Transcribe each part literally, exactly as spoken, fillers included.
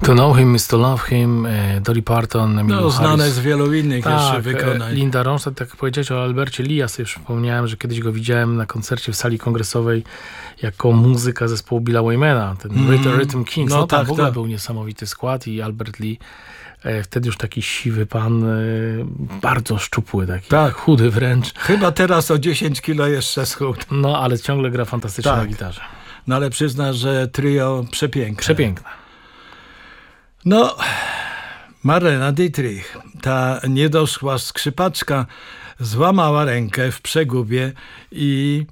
To Know Him is to Love Him, Dolly Parton, Emmylou No, znane Harris. z wielu innych tak, jeszcze wykonań. Linda Ronstadt, tak jak powiedziałeś o Albercie Lee, ja sobie przypomniałem, że kiedyś go widziałem na koncercie w sali kongresowej jako muzyka zespołu Billa Waymana, ten mm. Rhythm Kings. No, no tam tak, w ogóle tak. był niesamowity skład i Albert Lee, e, wtedy już taki siwy pan, e, bardzo szczupły, taki tak. chudy wręcz. Chyba teraz o dziesięć kilo jeszcze schudł. No, ale ciągle gra fantastycznie tak. na gitarze. No ale przyzna, że trio przepiękne. Przepiękne. No, Marlena Dietrich, ta niedoszła skrzypaczka, złamała rękę w przegubie i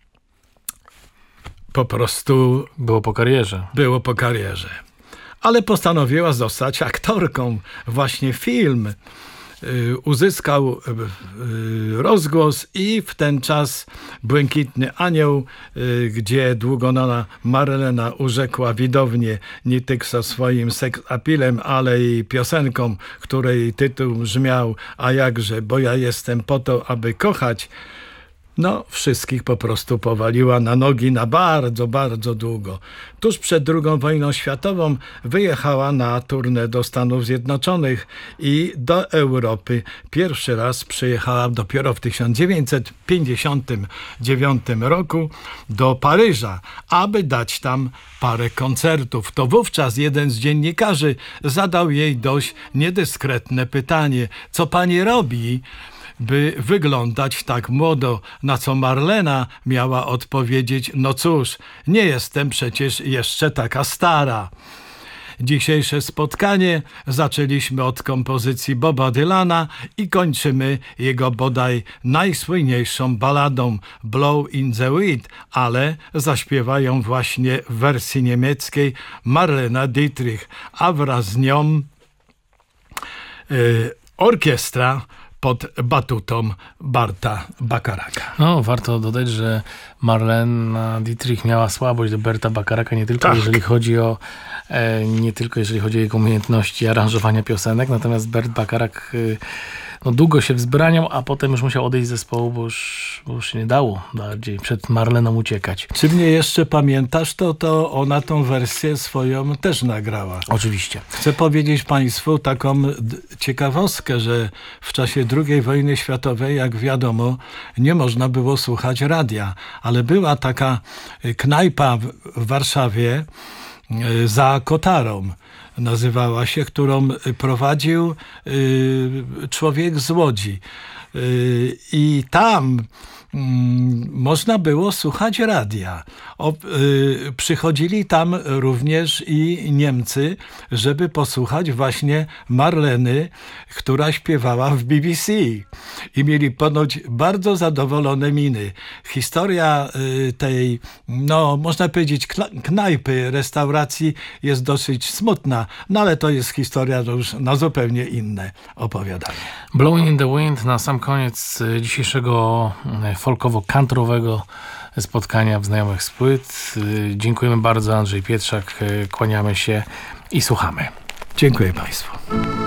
po prostu... Było po karierze. Było po karierze. Ale postanowiła zostać aktorką. Właśnie film y, uzyskał y, rozgłos i w ten czas Błękitny Anioł, y, gdzie długonona Marlena urzekła widownię nie tylko swoim sex appealem, ale i piosenką, której tytuł brzmiał: a jakże, bo ja jestem po to, aby kochać. No, wszystkich po prostu powaliła na nogi na bardzo, bardzo długo. Tuż przed drugą wojną światową wyjechała na turnę do Stanów Zjednoczonych i do Europy. Pierwszy raz przyjechała dopiero w tysiąc dziewięćset pięćdziesiątym dziewiątym roku do Paryża, aby dać tam parę koncertów. To wówczas jeden z dziennikarzy zadał jej dość niedyskretne pytanie: co pani robi, by wyglądać tak młodo? Na co Marlena miała odpowiedzieć: no cóż, nie jestem przecież jeszcze taka stara. Dzisiejsze spotkanie zaczęliśmy od kompozycji Boba Dylana i kończymy jego bodaj najsłynniejszą balladą Blow in the Wind, ale zaśpiewają właśnie w wersji niemieckiej Marlena Dietrich, a wraz z nią yy, orkiestra pod batutą Barta Bacharaka. No, warto dodać, że Marlena Dietrich miała słabość do Berta Bacharaka nie tylko tak. jeżeli chodzi o e, nie tylko jeżeli chodzi o jego umiejętności aranżowania piosenek, natomiast Bert Bacharach e, no, długo się wzbraniał, a potem już musiał odejść z zespołu, bo już, bo już się nie dało bardziej przed Marleną uciekać. Czy mnie jeszcze pamiętasz, to, to ona tą wersję swoją też nagrała. Oczywiście. Chcę powiedzieć państwu taką ciekawostkę, że w czasie drugiej wojny światowej, jak wiadomo, nie można było słuchać radia, ale była taka knajpa w Warszawie za Kotarą, nazywała się, którą prowadził człowiek z Łodzi. I tam można było słuchać radia. O, y, przychodzili tam również i Niemcy, żeby posłuchać właśnie Marleny, która śpiewała w B B C. I mieli ponoć bardzo zadowolone miny. Historia y, tej, no można powiedzieć, knajpy, restauracji jest dosyć smutna, no ale to jest historia już na zupełnie inne opowiadanie. Blowing in the Wind na sam koniec dzisiejszego folkowo-kantrowego spotkania w Znajomych z Płyt. Dziękujemy bardzo. Andrzej Pietrzak, kłaniamy się i słuchamy. Dziękuję państwu.